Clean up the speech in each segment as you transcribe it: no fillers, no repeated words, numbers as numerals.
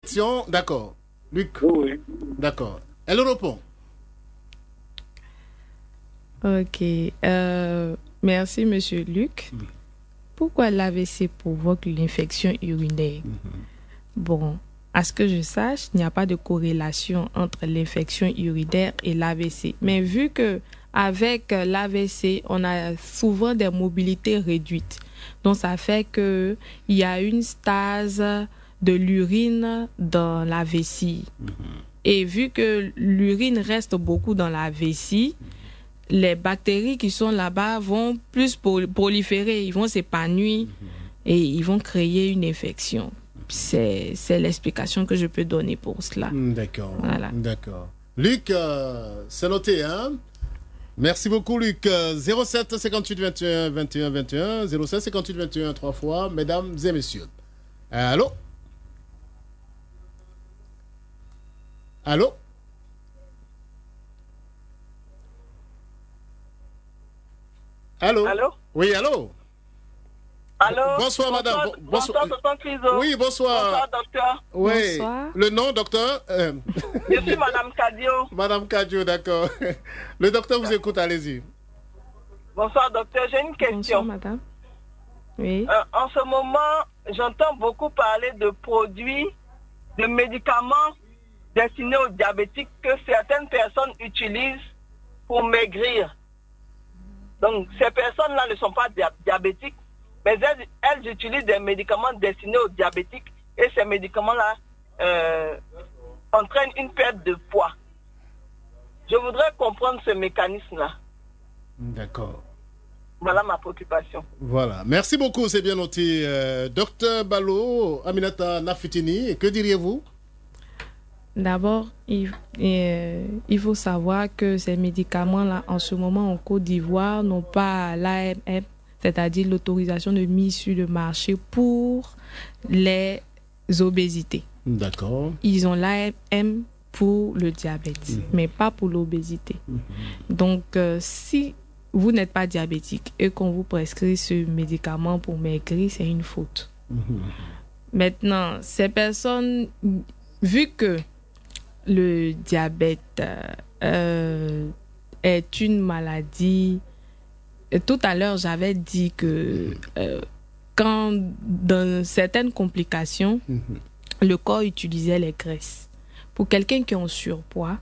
question, d'accord. Luc, Oui. d'accord. Elle répond. Ok. Merci, Monsieur Luc. Pourquoi l'AVC provoque l'infection urinaire? Bon, à ce que je sache, il n'y a pas de corrélation entre l'infection urinaire et l'AVC. Mais vu que avec l'AVC, on a souvent des mobilités réduites. Donc, ça fait que il y a une stase de l'urine dans la vessie. Et vu que l'urine reste beaucoup dans la vessie, les bactéries qui sont là-bas vont plus proliférer, ils vont s'épanouir et ils vont créer une infection. C'est l'explication que je peux donner pour cela. D'accord. Voilà. D'accord. Luc, c'est noté, hein? Merci beaucoup, Luc. 07 58 21 21 21, 07 58 21 3 fois, mesdames et messieurs. Allô? Allô? Allô? Allô? Oui, allô? Allô? Bonsoir, madame. Bonsoir, tonton Criso. Oui, bonsoir. Bonsoir, docteur. Oui. Bonsoir. Le nom, docteur? Je suis Madame Cadio. Madame Kadio, d'accord. Le docteur vous écoute, allez-y. Bonsoir, docteur. J'ai une Bonsoir, question. madame. Oui. En ce moment, j'entends beaucoup parler de produits, de médicaments destinés aux diabétiques que certaines personnes utilisent pour maigrir. Donc, ces personnes-là ne sont pas diabétiques, mais elles utilisent des médicaments destinés aux diabétiques et ces médicaments-là entraînent une perte de poids. Je voudrais comprendre ce mécanisme-là. D'accord. Voilà ma préoccupation. Voilà. Merci beaucoup, c'est bien noté. Docteur Balo, Aminata Nafitini, que diriez-vous? D'abord, il faut savoir que ces médicaments-là, en ce moment, en Côte d'Ivoire, n'ont pas l'AMM, c'est-à-dire l'autorisation de mise sur le marché pour les obésités. D'accord. Ils ont l'AMM pour le diabète, mais pas pour l'obésité. Donc, si vous n'êtes pas diabétique et qu'on vous prescrit ce médicament pour maigrir, c'est une faute. Maintenant, ces personnes, vu que le diabète est une maladie, tout à l'heure, j'avais dit que quand dans certaines complications, le corps utilisait les graisses. Pour quelqu'un qui est en surpoids,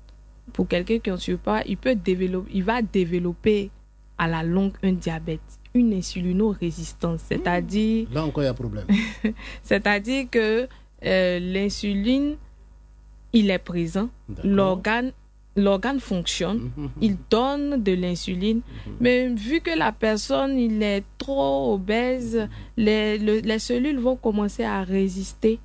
il va développer à la longue un diabète, une insulinorésistance, c'est-à-dire... Là encore, il y a problème. C'est-à-dire que l'insuline, il est présent, l'organe fonctionne, il donne de l'insuline, mais vu que la personne il est trop obèse, les cellules vont commencer à résister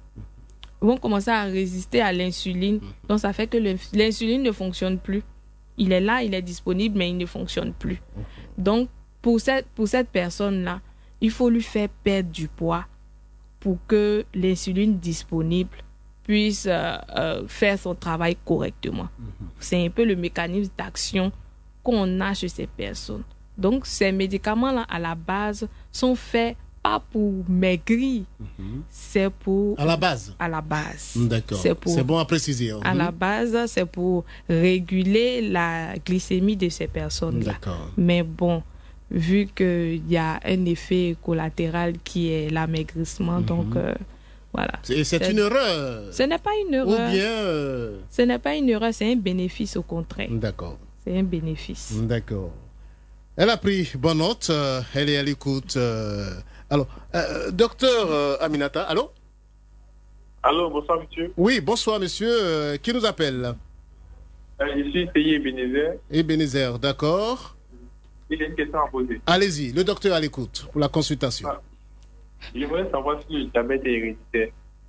à l'insuline. Donc ça fait que l'insuline ne fonctionne plus. Il est là, il est disponible, mais il ne fonctionne plus. Donc pour cette personne-là, il faut lui faire perdre du poids pour que l'insuline disponible puisse faire son travail correctement. C'est un peu le mécanisme d'action qu'on a chez ces personnes. Donc ces médicaments-là, à la base, sont faits pas pour maigrir, c'est pour... À la base. D'accord. C'est bon à préciser. À la base, c'est pour réguler la glycémie de ces personnes-là. D'accord. Mais bon, vu qu'il y a un effet collatéral qui est l'amaigrissement, donc voilà. C'est une erreur. Ce n'est pas une erreur. Ou bien... Ce n'est pas une erreur, c'est un bénéfice au contraire. D'accord. C'est un bénéfice. D'accord. Elle a pris bonne note, elle est à l'écoute. Alors, docteur Aminata, allô? Allô, bonsoir monsieur. Oui, bonsoir monsieur. Qui nous appelle? Je suis Seyé Ebenezer. Ebenezer, d'accord. Et j'ai une question à poser. Allez-y, le docteur à l'écoute pour la consultation. J'aimerais savoir si le diabète est héréditaire.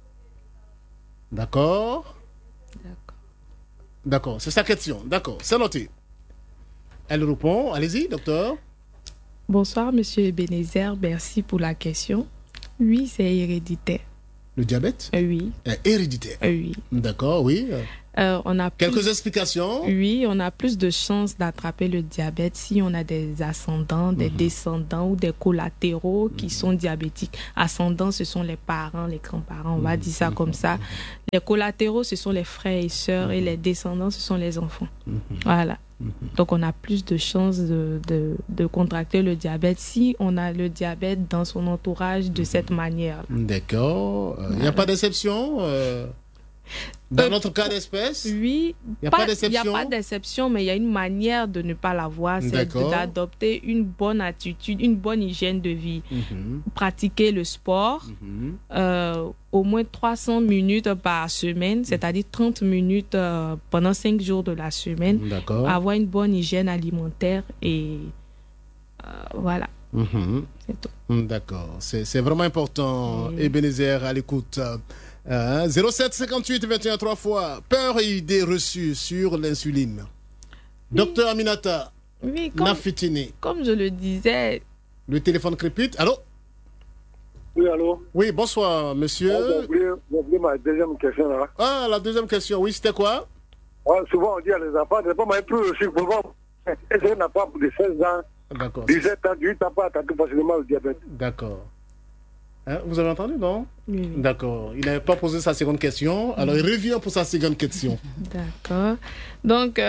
D'accord. D'accord, c'est sa question. D'accord, c'est noté. Elle répond. Allez-y, docteur. Bonsoir, monsieur Ebenezer. Merci pour la question. Oui, c'est héréditaire. Le diabète Oui. Héréditaire. Oui. D'accord, oui. On a Quelques explications? Oui, on a plus de chances d'attraper le diabète si on a des ascendants, des descendants ou des collatéraux qui sont diabétiques. Ascendants, ce sont les parents, les grands-parents, on va dire ça comme ça. Les collatéraux, ce sont les frères et sœurs et les descendants, ce sont les enfants. Voilà. Donc, on a plus de chances de contracter le diabète si on a le diabète dans son entourage de cette manière. D'accord. Il n'y a pas d'exception dans notre cas d'espèce? Oui. Il n'y a pas d'exception? Il n'y a pas d'exception, mais il y a une manière de ne pas l'avoir. C'est d'adopter une bonne attitude, une bonne hygiène de vie. Pratiquer le sport au moins 300 minutes par semaine, c'est-à-dire 30 minutes pendant 5 jours de la semaine. Avoir une bonne hygiène alimentaire et voilà. C'est tout. D'accord. C'est vraiment important. Ebenezer à l'écoute. 07 58 21 3 fois. Peur et idées reçues sur l'insuline. Docteur Aminata Nafitini. Comme je le disais. Le téléphone crépite. Allô? Oui, allô? Oui, bonsoir, monsieur. J'ai oublié ma deuxième question là. Ah, la deuxième question. Oui, c'était quoi? Souvent, on dit à les enfants, ne pas m'aller plus le sucre. Est-ce qu'on n'a pas de 16 ans, d'accord, 17 ans, 18 ans, pas attaquer facilement le diabète? D'accord. Vous avez entendu, non? Oui. D'accord. Il n'avait pas posé sa seconde question. Alors, il revient pour sa seconde question. D'accord. Donc,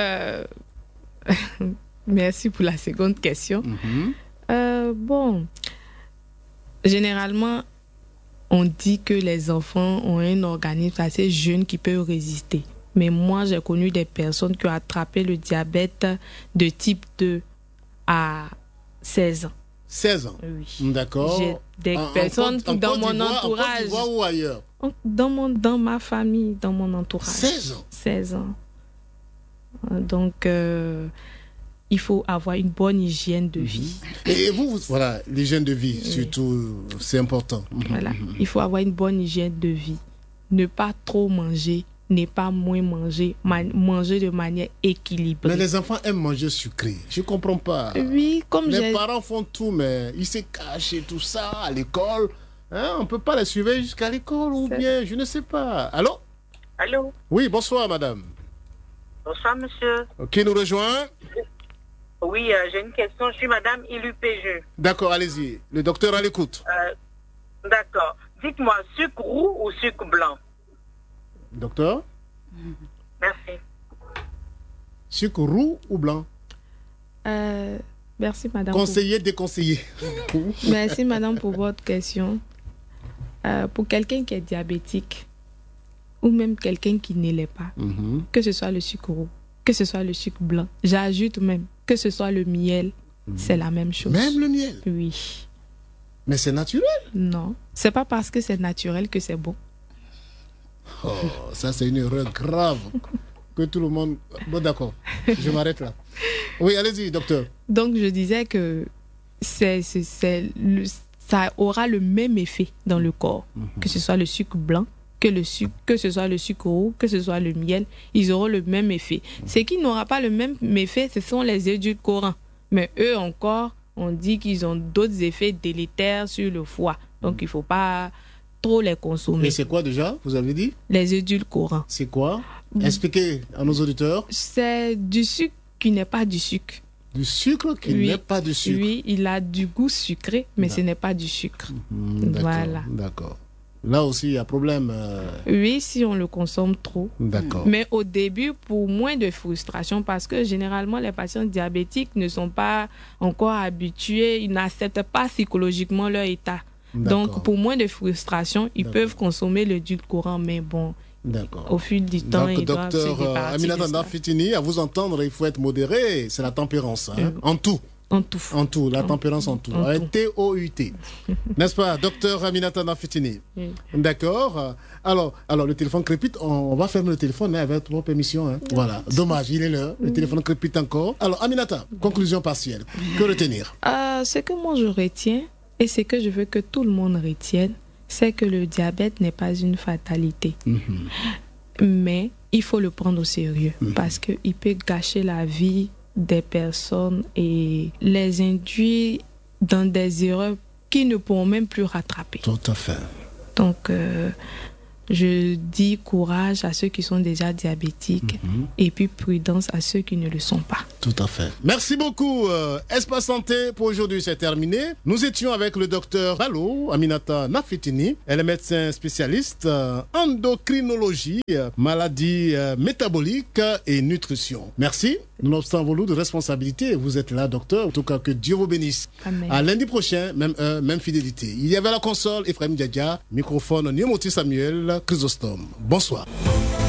merci pour la seconde question. Bon, généralement, on dit que les enfants ont un organisme assez jeune qui peut résister. Mais moi, j'ai connu des personnes qui ont attrapé le diabète de type 2 à 16 ans. 16 ans? Oui. D'accord. J'ai des personnes dans mon entourage. En Côte d'Ivoire ou ailleurs? Dans ma famille, dans mon entourage. 16 ans? 16 ans. Donc, il faut avoir une bonne hygiène de vie. Et vous, voilà, l'hygiène de vie, surtout, c'est important. Voilà, il faut avoir une bonne hygiène de vie. Ne pas trop manger, ne pas moins manger, manger de manière équilibrée. Mais les enfants aiment manger sucré. Je ne comprends pas. Oui, comme les parents font tout, mais ils se cachent et tout ça à l'école. Hein, on ne peut pas les suivre jusqu'à l'école ou bien, je ne sais pas. Allô? Allô? Oui, bonsoir, madame. Bonsoir, monsieur. Qui nous rejoint? Oui, j'ai une question. Je suis madame Ilupéjeux. D'accord, allez-y. Le docteur à l'écoute. D'accord. Dites-moi, sucre roux ou sucre blanc? Docteur? Merci. Sucre roux ou blanc? Merci, madame. Conseiller, déconseiller. Merci, madame, pour votre question. Pour quelqu'un qui est diabétique, ou même quelqu'un qui ne l'est pas, que ce soit le sucre roux, que ce soit le sucre blanc, j'ajoute même que ce soit le miel, c'est la même chose. Même le miel? Oui. Mais c'est naturel? Non, c'est pas parce que c'est naturel que c'est bon. Oh, ça c'est une erreur grave que tout le monde... Bon, d'accord, je m'arrête là. Oui, allez-y, docteur. Donc, je disais que ça aura le même effet dans le corps, que ce soit le sucre blanc, que ce soit le sucre roux, que ce soit le miel, ils auront le même effet. Ce qui n'aura pas le même effet, ce sont les édulcorants. Mais eux encore, on dit qu'ils ont d'autres effets délétères sur le foie. Donc, il ne faut pas trop les consommer. Et c'est quoi déjà, vous avez dit? Les édulcorants. C'est quoi? Expliquez à nos auditeurs. C'est du sucre qui n'est pas du sucre. Du sucre qui n'est pas du sucre? Oui, il a du goût sucré, mais ce n'est pas du sucre. Voilà. D'accord. Là aussi, il y a problème. Oui, si on le consomme trop. D'accord. Mais au début, pour moins de frustration, parce que généralement, les patients diabétiques ne sont pas encore habitués, ils n'acceptent pas psychologiquement leur état. Donc, pour moins de frustration, ils peuvent consommer le édulcorant, mais bon, au fil du temps, ils doivent se départir de ça. Docteur Aminata Nafitini, à vous entendre, il faut être modéré, c'est la tempérance, hein, en tout. En tout, la tempérance en tout. T-O-U-T. N'est-ce pas, docteur Aminata Nafitini? D'accord. Alors, le téléphone crépite. On va fermer le téléphone avec votre permission. Hein. Voilà. Dommage, il est là. Le téléphone crépite encore. Alors, Aminata, conclusion partielle. Que retenir? Ce que moi je retiens, et ce que je veux que tout le monde retienne, c'est que le diabète n'est pas une fatalité. Mais il faut le prendre au sérieux parce qu'il peut gâcher la vie des personnes et les induire dans des erreurs qui ne pourront même plus rattraper. Tout à fait. Donc, je dis courage à ceux qui sont déjà diabétiques et puis prudence à ceux qui ne le sont pas. Tout à fait. Merci beaucoup. Espace Santé pour aujourd'hui, c'est terminé. Nous étions avec le docteur Aminata Nafitini. Elle est médecin spécialiste endocrinologie, maladies métaboliques et nutrition. Merci. Nonobstant vos lourdes de responsabilité, vous êtes là, docteur. En tout cas, que Dieu vous bénisse. Amen. À lundi prochain, même heure, même fidélité. Il y avait la console, Ephraim Diadia, microphone, Niomoti Samuel, Chrysostome. Bonsoir.